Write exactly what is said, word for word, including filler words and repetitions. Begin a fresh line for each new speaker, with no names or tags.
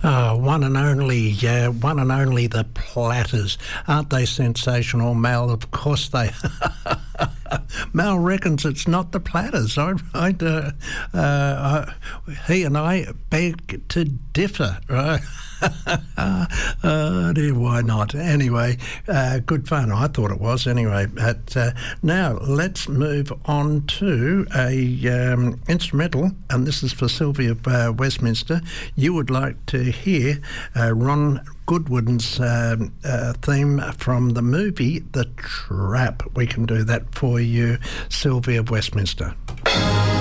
Oh, one and only, uh, one and only the Platters. Aren't they sensational, Mel? Of course they are. Mel reckons it's not the Platters. I, I, uh, uh, he and I beg to differ, right? Oh dear, why not? Anyway, uh, good fun. I thought it was anyway. But uh, now let's move on to a um, instrumental, and this is for Sylvia uh, Westminster. You would like to hear uh, Ron Goodwin's um, uh, theme from the movie The Trap. We can do that for you, Sylvia Westminster.